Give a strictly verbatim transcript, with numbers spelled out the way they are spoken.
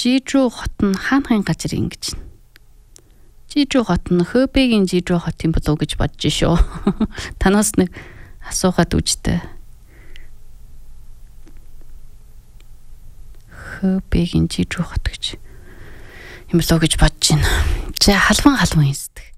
Жижүү хот нь хаанхын газар ингэж байна. Жижүү хот нь Хөбэгийн Жижүү хотын болов гэж бодож шүү. Танаас нэг асуухад үжтэй. Хөбэгийн Жижүү хот гэж юм болов гэж бодож байна. За халван халван хийсдэг.